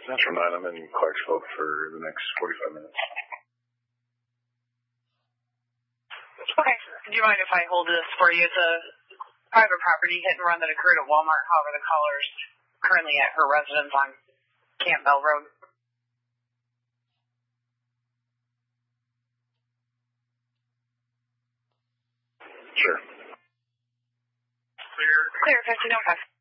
Central 9, I'm in Clarksville for the next 45 minutes. Okay. Do you mind if I hold this for you? It's a private property hit and run that occurred at Walmart. However, the caller's currently at her residence on Campbell Road. Sure. Clear 1505.